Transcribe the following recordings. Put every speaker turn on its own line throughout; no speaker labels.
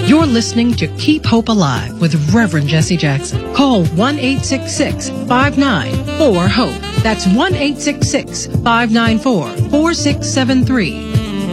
You're listening to Keep Hope Alive with Reverend Jesse Jackson. Call 1-866-594-HOPE. That's 1-866-594-4673.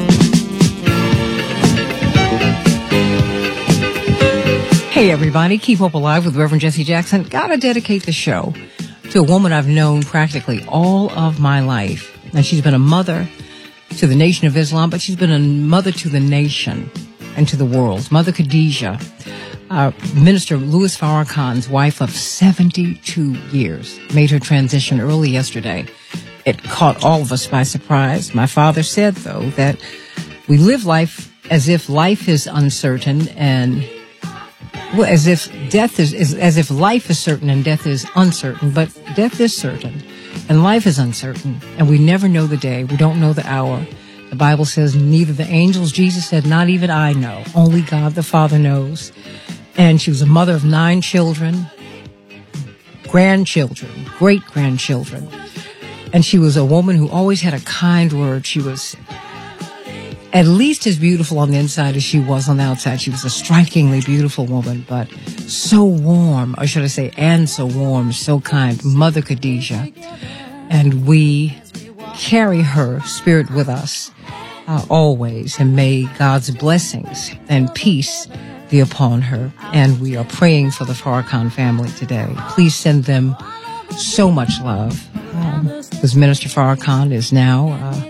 Hey everybody, Keep Hope Alive with Reverend Jesse Jackson. Gotta dedicate the show to a woman I've known practically all of my life. And she's been a mother to the Nation of Islam, but she's been a mother to the nation and to the world. Mother Khadijah, Minister Louis Farrakhan's wife of 72 years, made her transition early yesterday. It caught all of us by surprise. My father said, though, that we live life as if life is uncertain and as if death is as if life is certain and death is uncertain, but death is certain and life is uncertain, and we never know the day. We don't know the hour. The Bible says neither the angels, Jesus said, not even I know. Only God the Father knows. And she was a mother of 9 children, grandchildren, great-grandchildren. And she was a woman who always had a kind word. She was at least as beautiful on the inside as she was on the outside. She was a strikingly beautiful woman, but so warm, or should I say, and so warm, so kind. Mother Khadijah. And we carry her spirit with us always, and may God's blessings and peace be upon her. And we are praying for the Farrakhan family today. Please send them so much love. Because Minister Farrakhan is now,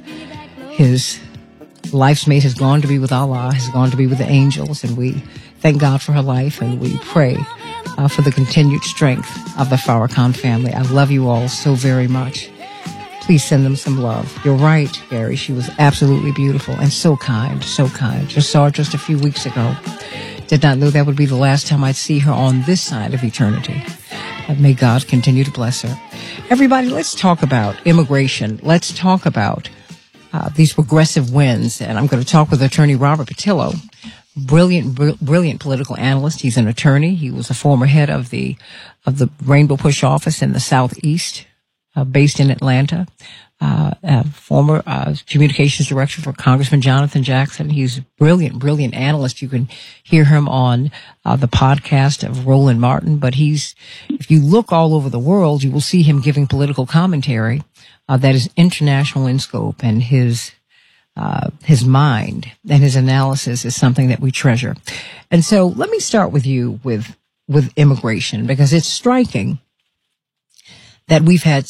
his life's mate has gone to be with Allah, has gone to be with the angels, and we thank God for her life, and we pray for the continued strength of the Farrakhan family. I love you all so very much. Please send them some love. You're right, Gary. She was absolutely beautiful and so kind, so kind. Just saw her just a few weeks ago. Did not know that would be the last time I'd see her on this side of eternity. May God continue to bless her. Everybody, let's talk about immigration. Let's talk about these progressive wins. And I'm going to talk with attorney Robert Patillo, brilliant political analyst. He's an attorney. He was a former head of the Rainbow Push office in the Southeast, based in Atlanta. Former communications director for Congressman Jonathan Jackson. He's a brilliant analyst. You can hear him on the podcast of Roland Martin. But if you look all over the world, you will see him giving political commentary that is international in scope, and his mind and his analysis is something that we treasure. And so let me start with you with immigration, because it's striking that we've had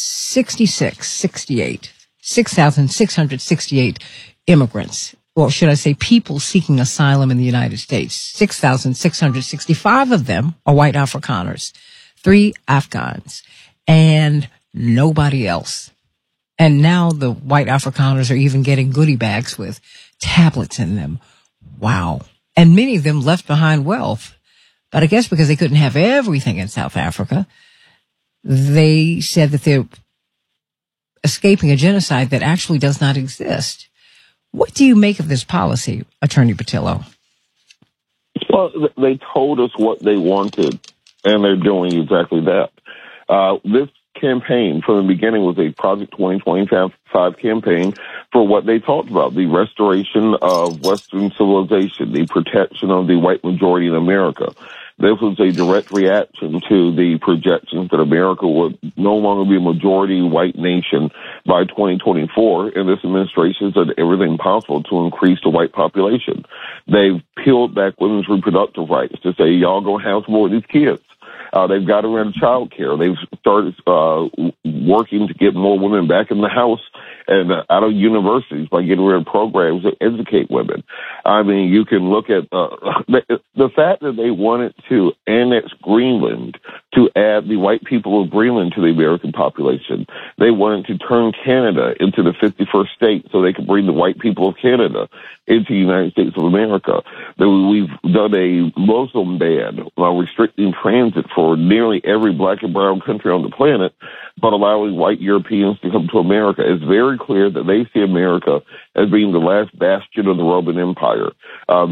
6,668 immigrants, or should I say people seeking asylum in the United States. 6,665 of them are white Afrikaners, 3 Afghans, and nobody else. And now the white Afrikaners are even getting goodie bags with tablets in them. Wow. And many of them left behind wealth. But I guess because they couldn't have everything in South Africa, they said that they're escaping a genocide that actually does not exist. What do you make of this policy, Attorney Patillo?
Well, they told us what they wanted, and they're doing exactly that. This campaign from the beginning was a Project 2025 campaign for what they talked about: the restoration of Western civilization, the protection of the white majority in America. This was a direct reaction to the projections that America would no longer be a majority white nation by 2024, and this administration has done everything possible to increase the white population. They've peeled back women's reproductive rights to say, y'all gonna have some more of these kids. They've got around child care. They've started working to get more women back in the house and out of universities by getting rid of programs that educate women. I mean, you can look at the fact that they wanted to annex Greenland to add the white people of Greenland to the American population. They wanted to turn Canada into the 51st state so they could bring the white people of Canada into the United States of America. We've done a Muslim ban restricting transit for nearly every black and brown country on the planet, but allowing white Europeans to come to America. It's very clear that they see America as being the last bastion of the Roman Empire.